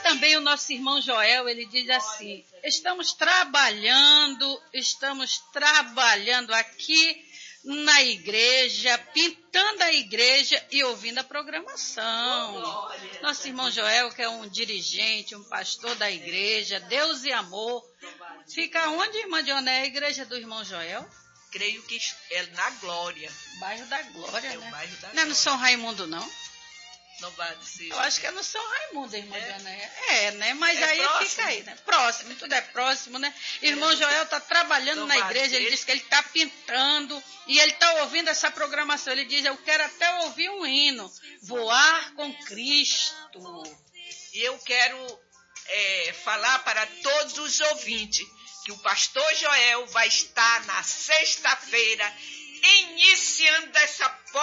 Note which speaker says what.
Speaker 1: também o nosso irmão Joel, ele diz assim: estamos trabalhando aqui na igreja, pintando a igreja e ouvindo a programação. Nosso irmão Joel, que é um dirigente, um pastor da igreja, Deus e Amor. Fica onde, irmã Dioné, a igreja do irmão Joel?
Speaker 2: Creio que é na Glória.
Speaker 1: Bairro da Glória,
Speaker 2: É
Speaker 1: né?
Speaker 2: o bairro da
Speaker 1: Não é no São Raimundo, não?
Speaker 2: Não vai dizer.
Speaker 1: Eu acho que é no São Raimundo, irmã Dioné. É, né? Mas
Speaker 2: É
Speaker 1: aí
Speaker 2: próximo.
Speaker 1: fica aí, né? Próximo, tudo é próximo, né? Irmão Joel está trabalhando na igreja, ele diz que ele está pintando e ele está ouvindo essa programação. Ele diz, eu quero até ouvir um hino, Voar com Cristo.
Speaker 2: E eu quero falar para todos os ouvintes que o pastor Joel vai estar na sexta-feira iniciando essa